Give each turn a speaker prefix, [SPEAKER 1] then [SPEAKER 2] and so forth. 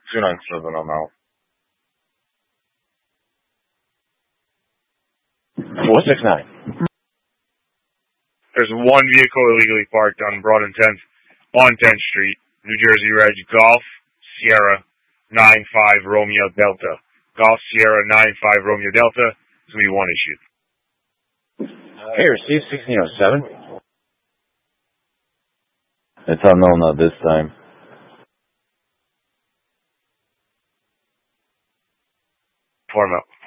[SPEAKER 1] 297, I'm out. What's 69?
[SPEAKER 2] There's one vehicle illegally parked on Broad and 10th, on 10th Street, New Jersey Reg Golf Sierra 95 Romeo Delta. Golf Sierra 95 Romeo Delta. It's going to be one issued.
[SPEAKER 1] Hey, receive 1607. It's unknown at this time.
[SPEAKER 2] Form out.